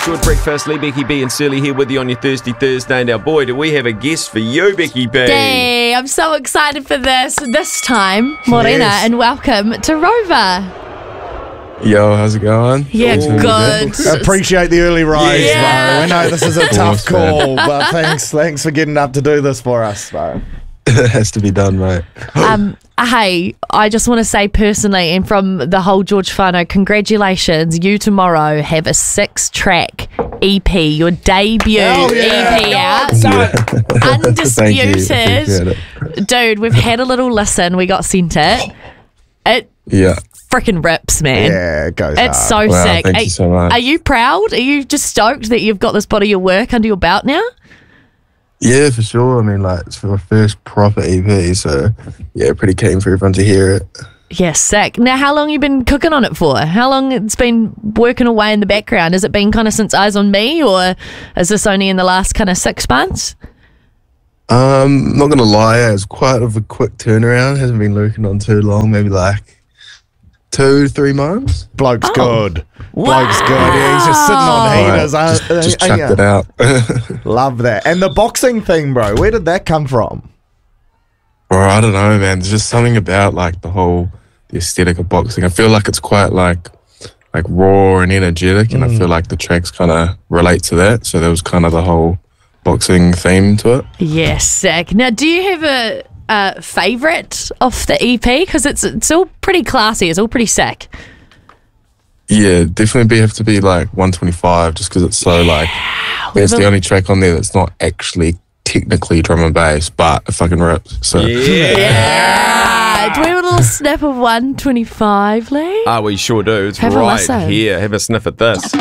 George Breakfast, Lee, Becky B and Surly here with you on your Thursday. Now, boy, do we have a guest for you, Becky B. Hey, I'm so excited for this time, Morena, and welcome to Rover. Yo, how's it going? Yeah, good. Appreciate the early rise, Yeah. bro. I know this is a tough course, man. call, but thanks for getting up to do this for us, bro. It has to be done, mate. Hey, I just want to say personally, and from the whole George whānau, congratulations. You tomorrow have a 6-track EP, your debut EP out. Thank you. Undisputed. Appreciate it. Dude, we've had a little listen. We got sent it. It Yeah. freaking rips, man. Yeah, it goes It's hard. so Wow, sick. thank you so much. Are you proud? Are you just stoked that you've got this body of work under your belt now? Yeah, for sure. I mean, like, it's for my first proper EP, so yeah, pretty keen for everyone to hear it. Yeah, sick. Now, how long you been cooking on it for? How long it's been working away in the background? Has it been kind of since Eyes on Me, or is this only in the last kind of 6 months? Not gonna lie, it's quite of a quick turnaround. Hasn't been lurking on too long, maybe like 2 to 3 months. Bloke's good. Wow. Bloke's good. Yeah, he's just sitting on heaters. Just chucked it out. Love that. And the boxing thing, bro, where did that come from? Or I don't know, man. There's just something about like the aesthetic of boxing. I feel like it's quite like raw and energetic, and I feel like the tracks kind of relate to that. So there was kind of the whole boxing theme to it. Yeah, sick. Now, do you have a favourite off the EP? Because it's all pretty classy. It's all pretty sick. Yeah, definitely have to be like 125, just because it's so like it's the only track on there that's not actually technically drum and bass, but it fucking rips. So Yeah. Do we have a little snip of 125, Lee? We sure do. It's Have a right listen. here. Have a sniff at this.